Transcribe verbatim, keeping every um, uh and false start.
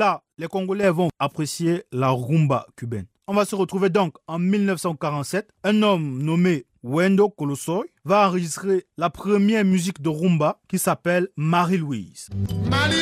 là, les Congolais vont apprécier la rumba cubaine. On va se retrouver donc en mille neuf cent quarante-sept. Un homme nommé Wendo Colosoy va enregistrer la première musique de rumba qui s'appelle Marie-Louise. Marie